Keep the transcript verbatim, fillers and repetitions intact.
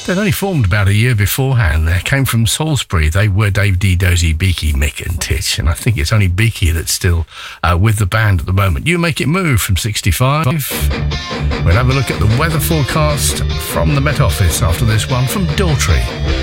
They'd only formed about a year beforehand. They came from Salisbury. They were Dave D, Dozy, Beaky, Mick and Titch, and I think it's only Beaky that's still uh, with the band at the moment. You Make It Move from sixty-five. We'll have a look at the weather forecast from the Met Office after this one from Daughtry.